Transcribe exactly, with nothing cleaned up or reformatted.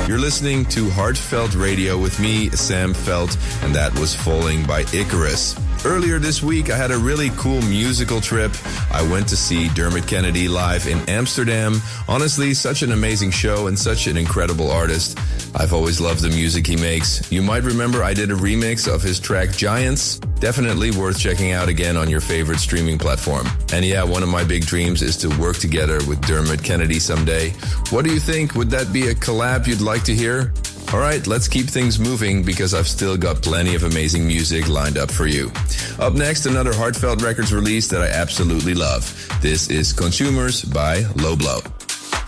You're listening to Heartfelt Radio with me, Sam Felt, and that was Falling by Icarus. Earlier this week, I had a really cool musical trip. I went to see Dermot Kennedy live in Amsterdam. Honestly, such an amazing show and such an incredible artist. I've always loved the music he makes. You might remember I did a remix of his track Giants. Definitely worth checking out again on your favorite streaming platform. And yeah, one of my big dreams is to work together with Dermot Kennedy someday. What do you think? Would that be a collab you'd like to hear? All right, let's keep things moving because I've still got plenty of amazing music lined up for you. Up next, another Heartfelt Records release that I absolutely love. This is Consumers by Low Blow.